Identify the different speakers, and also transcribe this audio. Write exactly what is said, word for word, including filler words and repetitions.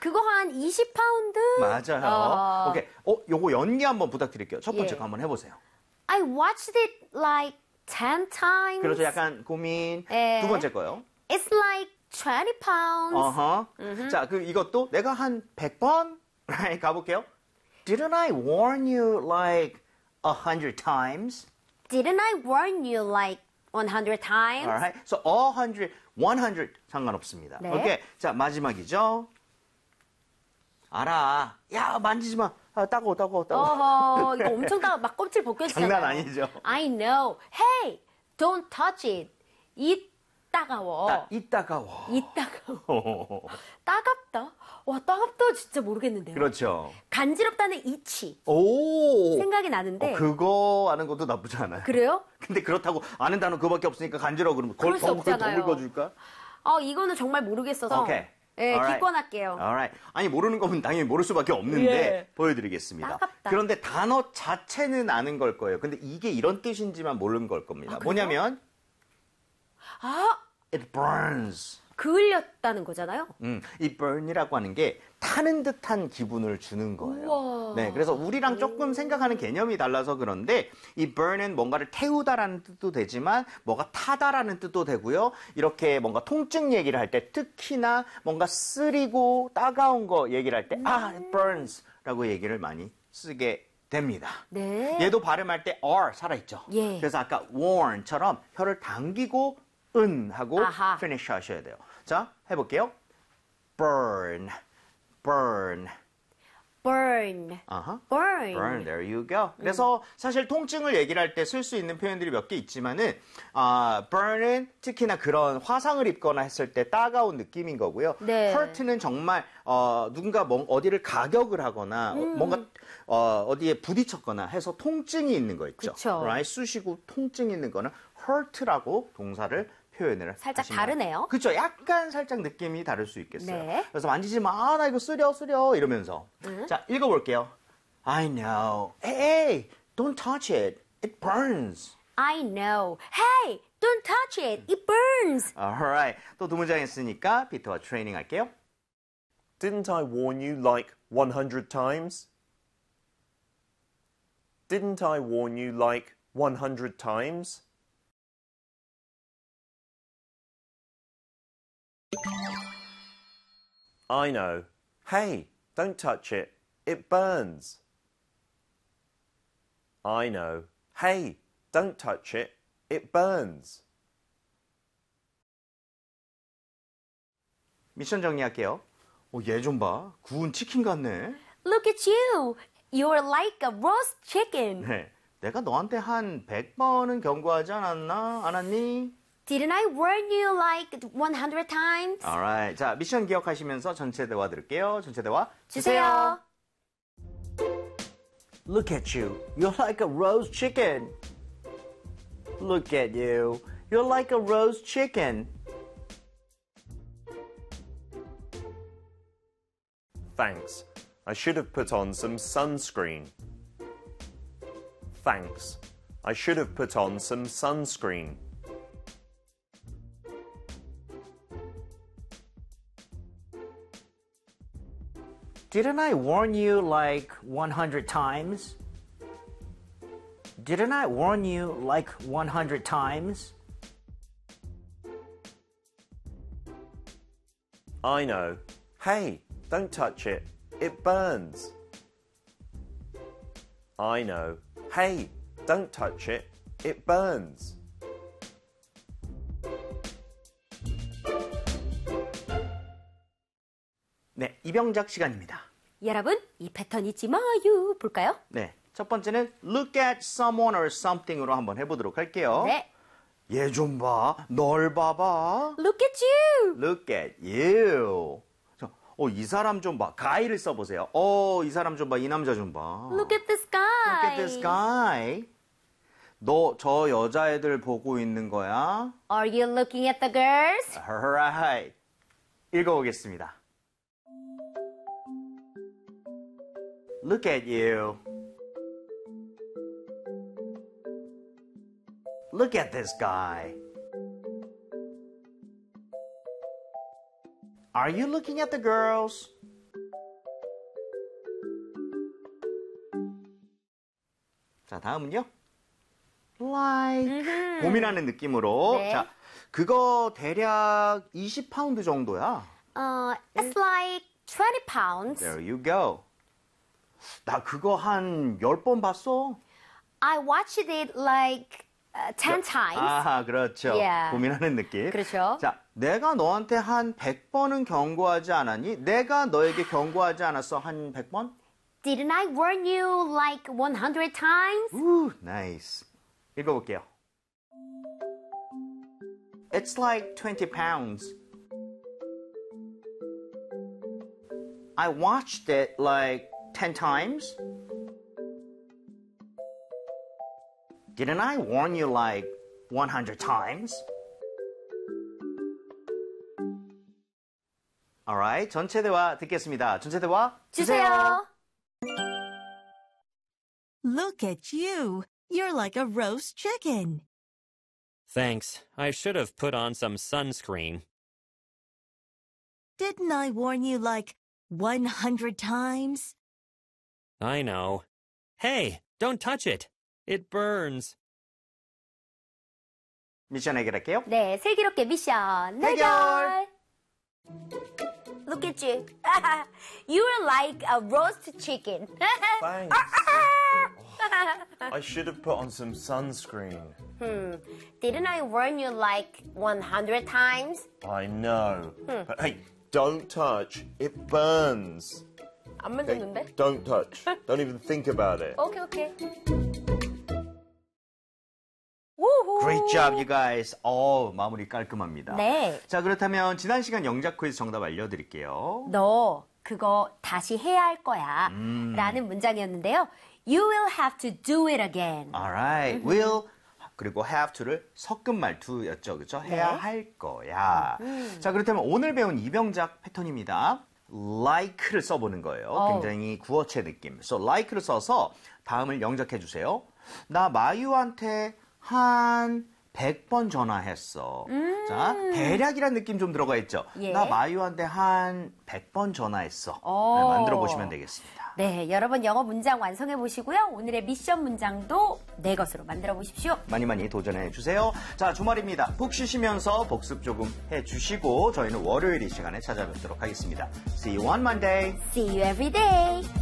Speaker 1: 그거 한 이십 파운드?
Speaker 2: 맞아요.
Speaker 1: 어...
Speaker 2: 오케이. 어, 요거 연기 한번 부탁드릴게요. 첫 번째
Speaker 1: 예.
Speaker 2: 거 한번 해보세요.
Speaker 1: I watched it like ten times.
Speaker 2: 그렇죠. 약간 고민.
Speaker 1: 예.
Speaker 2: 두 번째 거요.
Speaker 1: It's like twenty pounds.
Speaker 2: 어허. Uh-huh. 자, 그 이것도 내가 한 백 번 가볼게요. Didn't I warn you like a hundred times?
Speaker 1: Didn't I warn you like one hundred times?
Speaker 2: Alright. So a hundred, one hundred 상관없습니다.
Speaker 1: 네.
Speaker 2: 오케이. 자, 마지막이죠. 알아. 야, 만지지 마. 아, 따가워, 따가워, 따가워.
Speaker 1: 어허, 이거 엄청 따가 막 껍질 벗겨지잖아요.
Speaker 2: 장난 아니죠.
Speaker 1: I know. Hey, don't touch it. 이 따가워.
Speaker 2: 따, 이 따가워.
Speaker 1: 이 따가워. 따갑다? 와, 따갑다 진짜 모르겠는데요.
Speaker 2: 그렇죠.
Speaker 1: 간지럽다는 이치.
Speaker 2: 오.
Speaker 1: 생각이 나는데.
Speaker 2: 어, 그거 아는 것도 나쁘지 않아요.
Speaker 1: 그래요?
Speaker 2: 근데 그렇다고 아는 단어 그거밖에 없으니까 간지러워 그러면
Speaker 1: 그럴
Speaker 2: 그걸
Speaker 1: 수
Speaker 2: 더,
Speaker 1: 없잖아요.
Speaker 2: 더 긁어줄까?
Speaker 1: 어, 이거는 정말 모르겠어서.
Speaker 2: 오케이.
Speaker 1: 네,
Speaker 2: Alright.
Speaker 1: 기권할게요.
Speaker 2: Alright. 아니 모르는 거면 당연히 모를 수밖에 없는데
Speaker 1: 예.
Speaker 2: 보여드리겠습니다.
Speaker 1: 따갑다.
Speaker 2: 그런데 단어 자체는 아는 걸 거예요. 근데 이게 이런 뜻인지만 모르는 걸 겁니다.
Speaker 1: 아,
Speaker 2: 뭐냐면
Speaker 1: 아,
Speaker 2: it burns.
Speaker 1: 그을렸다는 거잖아요.
Speaker 2: 음, 이 burn이라고 하는 게 타는 듯한 기분을 주는 거예요.
Speaker 1: 우와.
Speaker 2: 네, 그래서 우리랑 조금 생각하는 개념이 달라서 그런데 이 burn은 뭔가를 태우다라는 뜻도 되지만 뭐가 타다라는 뜻도 되고요. 이렇게 뭔가 통증 얘기를 할 때 특히나 뭔가 쓰리고 따가운 거 얘기를 할 때 아, it burns라고 얘기를 많이 쓰게 됩니다.
Speaker 1: 네.
Speaker 2: 얘도 발음할 때 R 살아있죠.
Speaker 1: 예.
Speaker 2: 그래서 아까 warn처럼 혀를 당기고 은 하고
Speaker 1: 아하.
Speaker 2: finish 하셔야 돼요. 자, 해볼게요. burn, burn.
Speaker 1: burn.
Speaker 2: Uh-huh.
Speaker 1: burn.
Speaker 2: burn, there you go. 그래서 사실 통증을 얘기를 할 때 쓸 수 있는 표현들이 몇 개 있지만은 아, burn은 특히나 그런 화상을 입거나 했을 때 따가운 느낌인 거고요.
Speaker 1: 네.
Speaker 2: hurt는 정말 어, 누군가 뭐, 어디를 가격을 하거나
Speaker 1: 음.
Speaker 2: 어, 뭔가 어, 어디에 부딪혔거나 해서 통증이 있는 거 있죠.
Speaker 1: 그쵸.
Speaker 2: right? 쑤시고 통증이 있는 거는 hurt라고 동사를 표현을
Speaker 1: 살짝
Speaker 2: 하시면
Speaker 1: 다르네요.
Speaker 2: 그렇죠. 약간 살짝 느낌이 다를 수 있겠어요.
Speaker 1: 네.
Speaker 2: 그래서 만지지 마. 아, 나 이거 쓰려 쓰려 이러면서.
Speaker 1: 음.
Speaker 2: 자, 읽어볼게요. I know. Hey, don't touch it. It burns.
Speaker 1: I know. Hey, don't touch it. It burns.
Speaker 2: Alright. 또 두 문장 했으니까 피터와 트레이닝 할게요.
Speaker 3: Didn't I warn you like one hundred times? Didn't I warn you like one hundred times? I know. Hey, don't touch it. It burns. I know. Hey, don't touch it. It burns.
Speaker 2: 미션 정리할게요. 어, 얘 좀 봐. 구운 치킨 같네.
Speaker 1: Look at you. You're like a roast chicken.
Speaker 2: 네. 내가 너한테 한 백 번은 경고하지 않았나? 않았니?
Speaker 1: Didn't I warn you like one hundred times?
Speaker 2: Alright. 자, 미션 기억하시면서 전체 대화 들을게요. 전체 대화
Speaker 1: 주세요.
Speaker 2: Look at you. You're like a roast chicken. Look at you. You're like a roast chicken.
Speaker 3: Thanks. I should have put on some sunscreen. Thanks. I should have put on some sunscreen.
Speaker 2: Didn't I warn you like one hundred times? Didn't I warn you like one hundred times?
Speaker 3: I know. Hey, don't touch it. It burns. I know. Hey, don't touch it. It burns.
Speaker 2: 네, 이병작 시간입니다.
Speaker 1: 여러분, 이 패턴 잊지 마요. 볼까요?
Speaker 2: 네, 첫 번째는 look at someone or something으로 한번 해보도록 할게요.
Speaker 1: 네.
Speaker 2: 얘 좀 봐. 널 봐봐.
Speaker 1: Look at you.
Speaker 2: Look at you. 자, 어, 이 사람 좀 봐. guy를 써보세요. 어, 이 사람 좀 봐. 이 남자 좀 봐.
Speaker 1: Look at this guy.
Speaker 2: Look at this guy. 너 저 여자애들 보고 있는 거야?
Speaker 1: Are you looking at the girls?
Speaker 2: Alright. 읽어보겠습니다. Look at you. Look at this guy. Are you looking at the girls? 자, 다음은요. like. 고민하는 느낌으로.
Speaker 1: 네.
Speaker 2: 자, 그거 대략 이십 파운드 정도야.
Speaker 1: Uh, it's like twenty pounds.
Speaker 2: There you go. 나 그거 한 열 번 봤어.
Speaker 1: I watched it like uh, ten times.
Speaker 2: 아, 그렇죠.
Speaker 1: Yeah.
Speaker 2: 고민하는 느낌.
Speaker 1: 그렇죠.
Speaker 2: 자, 내가 너한테 한 백 번은 경고하지 않았니? 내가 너에게 경고하지 않았어? 한 백 번?
Speaker 1: Didn't I warn you like one hundred times?
Speaker 2: 우, 나이스. 읽어볼게요. It's like twenty pounds. I watched it like ten times. Didn't I warn you like one hundred times? Alright, 전체 대화 듣겠습니다. 전체 대화
Speaker 1: 주세요.
Speaker 4: Look at you. You're like a roast chicken.
Speaker 5: Thanks. I should have put on some sunscreen.
Speaker 4: Didn't I warn you like one hundred times?
Speaker 5: I know. Hey, don't touch it. It burns.
Speaker 2: 미션 해결할게요.
Speaker 1: 네, 슬기롭게 미션 해결.
Speaker 2: 해결.
Speaker 1: Look at you. You're like a roast chicken.
Speaker 3: Thanks. I should have put on some sunscreen.
Speaker 1: Hmm. Didn't I warn you like one hundred times?
Speaker 3: I know. But hey, don't touch. It burns.
Speaker 1: 안
Speaker 3: Okay?
Speaker 1: 만졌는데?
Speaker 3: Don't touch. Don't even think about it.
Speaker 1: 오케이, 오케이. 우후.
Speaker 2: Great job, you guys. 어, 마무리 깔끔합니다.
Speaker 1: 네.
Speaker 2: 자, 그렇다면 지난 시간 영작 퀴즈 정답 알려드릴게요.
Speaker 1: 너 그거 다시 해야 할 거야. 라는 문장이었는데요. You will have to do it again.
Speaker 2: Alright, will 그리고 have to를 섞은 말투였죠, 그렇죠? 해야
Speaker 1: 네.
Speaker 2: 할 거야. 자, 그렇다면 오늘 배운 이병작 패턴입니다. like를 써보는 거예요.
Speaker 1: 어우.
Speaker 2: 굉장히 구어체 느낌. So, like를 써서 다음을 영작해 주세요. 나 마유한테 한 백 번 전화했어. 자, 대략이란 느낌 좀 들어가 있죠?
Speaker 1: 예.
Speaker 2: 나 마유한테 한 백 번 전화했어.
Speaker 1: 오.
Speaker 2: 네, 만들어 보시면 되겠습니다.
Speaker 1: 네, 여러분 영어 문장 완성해 보시고요. 오늘의 미션 문장도 내 것으로 만들어 보십시오.
Speaker 2: 많이 많이 도전해 주세요. 자, 주말입니다. 푹 쉬시면서 복습 조금 해 주시고 저희는 월요일 이 시간에 찾아뵙도록 하겠습니다. See you on Monday.
Speaker 1: See you every day.